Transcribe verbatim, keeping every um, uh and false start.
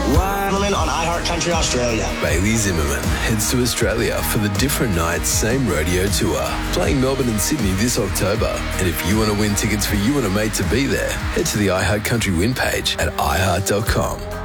Zimmerman on iHeart Country Australia. Bailey Zimmerman heads to Australia for the Different Nights Same Radio Tour, playing Melbourne and Sydney this October. And if you want to win tickets for you and a mate to be there, head to the iHeart Country Win page at i heart dot com.